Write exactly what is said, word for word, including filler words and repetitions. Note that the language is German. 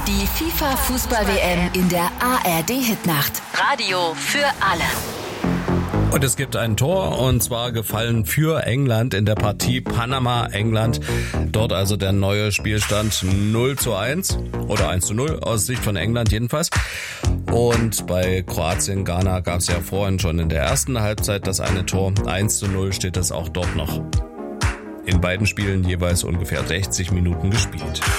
Die FIFA-Fußball-W M in der A R D-Hitnacht. Radio für alle. Und es gibt ein Tor, und zwar gefallen für England in der Partie Panama-England. Dort also der neue Spielstand null zu eins oder eins zu null aus Sicht von England jedenfalls. Und bei Kroatien-Ghana gab es ja vorhin schon in der ersten Halbzeit das eine Tor. eins zu null steht es auch dort noch. In beiden Spielen jeweils ungefähr sechzig Minuten gespielt.